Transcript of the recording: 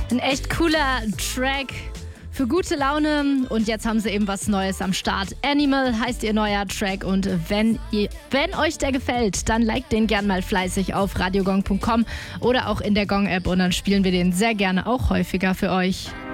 Ein echt cooler Track für gute Laune. Und jetzt haben sie eben was Neues am Start. Animal heißt ihr neuer Track. Und wenn euch der gefällt, dann liked den gern mal fleißig auf radiogong.com oder auch in der Gong-App. Und dann spielen wir den sehr gerne auch häufiger für euch.